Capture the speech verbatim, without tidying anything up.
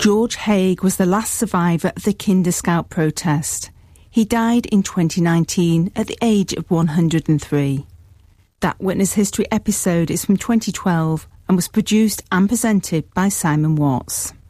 George Haigh was the last survivor of the Kinderscout protest. He died in twenty nineteen at the age of one hundred and three. That Witness History episode is from twenty twelve and was produced and presented by Simon Watts.